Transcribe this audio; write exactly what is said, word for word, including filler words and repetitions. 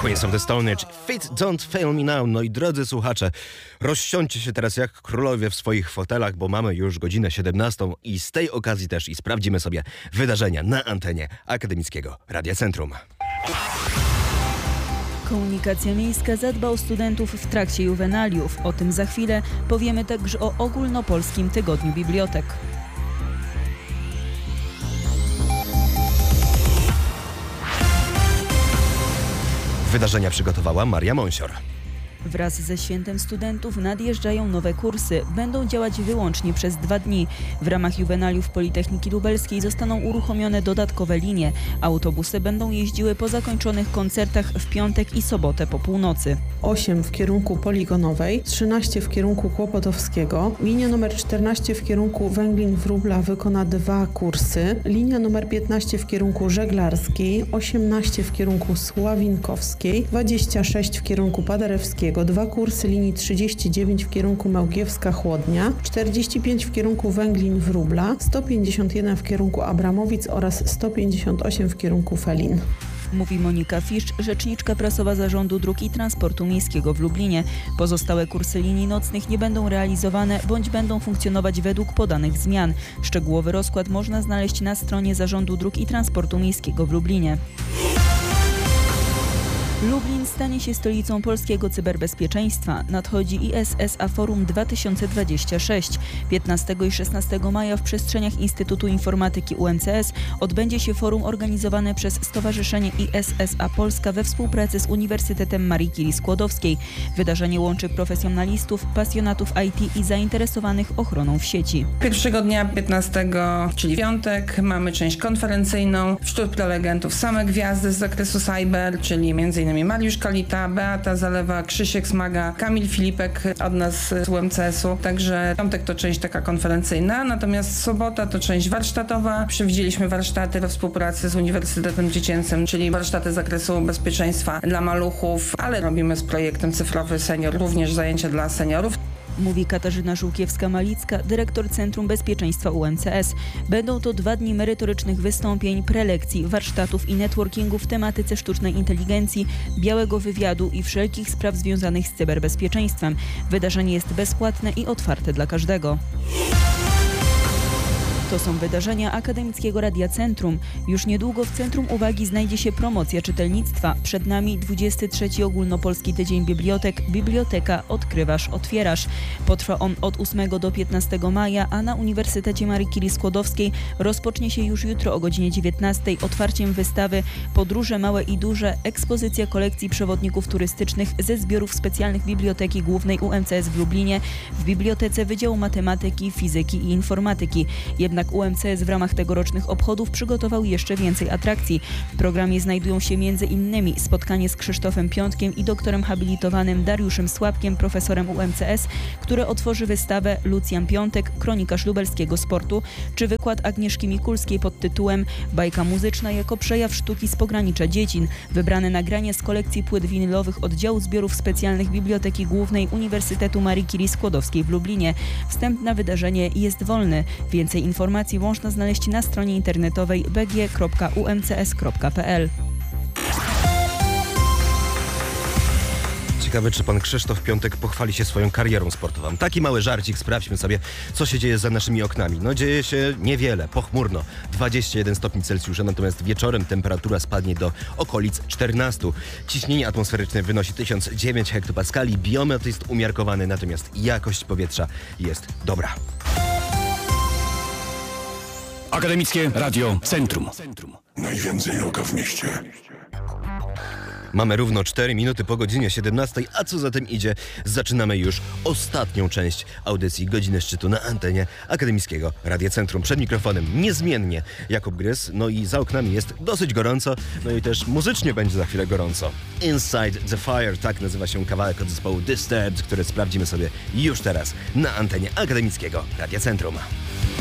Queens of the Stone Age, Fit Don't Fail Me Now. No i drodzy słuchacze, rozsiądźcie się teraz jak królowie w swoich fotelach, bo mamy już godzinę siedemnastą i z tej okazji też i sprawdzimy sobie wydarzenia na antenie Akademickiego Radia Centrum. Komunikacja miejska zadba o studentów w trakcie juwenaliów. O tym za chwilę powiemy także o ogólnopolskim tygodniu bibliotek. Wydarzenia przygotowała Maria Monsior. Wraz ze Świętem Studentów nadjeżdżają nowe kursy. Będą działać wyłącznie przez dwa dni. W ramach juwenaliów Politechniki Lubelskiej zostaną uruchomione dodatkowe linie. Autobusy będą jeździły po zakończonych koncertach w piątek i sobotę po północy. osiem w kierunku Poligonowej, trzynaście w kierunku Kłopotowskiego. Linia numer czternaście w kierunku Węglin-Wróbla wykona dwa kursy. Linia numer piętnaście w kierunku Żeglarskiej, osiemnaście w kierunku Sławinkowskiej, dwadzieścia sześć w kierunku Paderewskiego. Dwa kursy linii trzydzieści dziewięć w kierunku Małgiewska-Chłodnia, czterdzieści pięć w kierunku Węglin-Wróbla, sto pięćdziesiąt jeden w kierunku Abramowic oraz sto pięćdziesiąt osiem w kierunku Felin. Mówi Monika Fiszcz, rzeczniczka prasowa Zarządu Dróg i Transportu Miejskiego w Lublinie. Pozostałe kursy linii nocnych nie będą realizowane bądź będą funkcjonować według podanych zmian. Szczegółowy rozkład można znaleźć na stronie Zarządu Dróg i Transportu Miejskiego w Lublinie. Lublin stanie się stolicą polskiego cyberbezpieczeństwa. Nadchodzi I S S A Forum dwa tysiące dwadzieścia sześć. piętnastego i szesnastego maja w przestrzeniach Instytutu Informatyki U M C S odbędzie się forum organizowane przez Stowarzyszenie I S S A Polska we współpracy z Uniwersytetem Marii Curie Skłodowskiej. Wydarzenie łączy profesjonalistów, pasjonatów I T i zainteresowanych ochroną w sieci. Pierwszego dnia, piętnastego, czyli piątek, mamy część konferencyjną. Wśród prelegentów same gwiazdy z zakresu cyber, czyli między innymi Mariusz Kalita, Beata Zalewa, Krzysiek Smaga, Kamil Filipek od nas z U M C S u. Także piątek to część taka konferencyjna, natomiast sobota to część warsztatowa. Przewidzieliśmy warsztaty we współpracy z Uniwersytetem Dziecięcym, czyli warsztaty z zakresu bezpieczeństwa dla maluchów, ale robimy z projektem Cyfrowy Senior również zajęcia dla seniorów. Mówi Katarzyna Żółkiewska-Malicka, dyrektor Centrum Bezpieczeństwa U M C S. Będą to dwa dni merytorycznych wystąpień, prelekcji, warsztatów i networkingu w tematyce sztucznej inteligencji, białego wywiadu i wszelkich spraw związanych z cyberbezpieczeństwem. Wydarzenie jest bezpłatne i otwarte dla każdego. To są wydarzenia Akademickiego Radia Centrum. Już niedługo w centrum uwagi znajdzie się promocja czytelnictwa. Przed nami dwudziesty trzeci Ogólnopolski Tydzień Bibliotek. Biblioteka Odkrywasz, Otwierasz. Potrwa on od ósmego do piętnastego maja, a na Uniwersytecie Marii Curie Skłodowskiej rozpocznie się już jutro o godzinie dziewiętnastej otwarciem wystawy Podróże małe i duże, ekspozycja kolekcji przewodników turystycznych ze zbiorów specjalnych Biblioteki Głównej U M C S w Lublinie w Bibliotece Wydziału Matematyki, Fizyki i Informatyki. Jednak U M C S w ramach tegorocznych obchodów przygotował jeszcze więcej atrakcji. W programie znajdują się między innymi spotkanie z Krzysztofem Piątkiem i doktorem habilitowanym Dariuszem Słapkiem, profesorem U M C S, które otworzy wystawę Lucjan Piątek, kronikarz lubelskiego sportu, czy wykład Agnieszki Mikulskiej pod tytułem Bajka muzyczna jako przejaw sztuki z pogranicza dziedzin. Wybrane nagranie z kolekcji płyt winylowych oddziału zbiorów specjalnych Biblioteki Głównej Uniwersytetu Marii Curie Skłodowskiej w Lublinie. Wstęp na wydarzenie jest wolny. Więcej informacji można znaleźć na stronie internetowej b g kropka u m c s kropka p l. Ciekawe, czy pan Krzysztof Piątek pochwali się swoją karierą sportową. Taki mały żarcik, sprawdźmy sobie, co się dzieje za naszymi oknami. No dzieje się niewiele, pochmurno, dwadzieścia jeden stopni Celsjusza, natomiast wieczorem temperatura spadnie do okolic czternastu. Ciśnienie atmosferyczne wynosi tysiąc dziewięć hektopaskali, biometr jest umiarkowany, natomiast jakość powietrza jest dobra. Akademickie Radio Centrum. Najwięcej roka w mieście. Mamy równo cztery minuty po godzinie siedemnastej, a co za tym idzie, zaczynamy już ostatnią część audycji Godziny Szczytu na antenie Akademickiego Radia Centrum. Przed mikrofonem niezmiennie Jakub Gryz, no i za oknami jest dosyć gorąco, no i też muzycznie będzie za chwilę gorąco. Inside the Fire, tak nazywa się kawałek od zespołu Disturbed, który sprawdzimy sobie już teraz na antenie Akademickiego Radia Centrum.